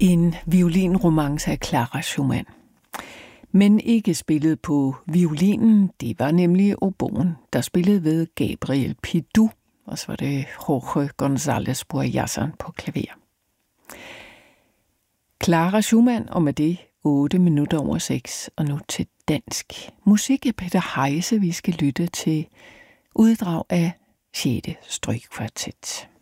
En violinromance af Clara Schumann. Men ikke spillet på violinen, det var nemlig oboen, der spillede ved Gabriel Pidou, og så var det Jorge González Boyasan på klaver. Clara Schumann, og med det 8 minutter over 6, og nu til dansk. Musik af Peter Heise, vi skal lytte til uddrag af 6. strygekvartet.